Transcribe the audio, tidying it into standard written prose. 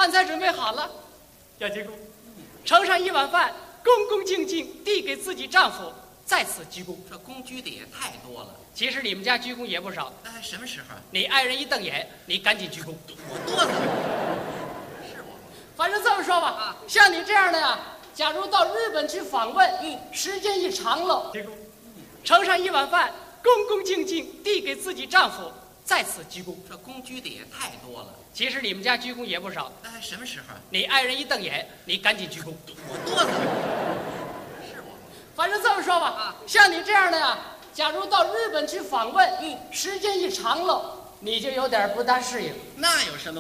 饭菜准备好了，小鞠躬，盛上一碗饭，恭恭敬敬递给自己丈夫，再次鞠躬。 这公鞠的也太多了。 其实你们家鞠躬也不少。 哎，什么时候？ 你爱人一瞪眼，你赶紧鞠躬。 我哆嗦。是我。 反正这么说吧，像你这样的呀，假如到日本去访问，时间一长了，鞠躬，盛上一碗饭，恭恭敬敬递给自己丈夫，再次鞠躬。 这公鞠的也太多了。 其实你们家鞠躬也不少。 哎，什么时候？ 你爱人一瞪眼，你赶紧鞠躬。 我哆嗦。是我。 反正这么说吧，像你这样的呀，假如到日本去访问，时间一长了，你就有点不大适应。 那有什么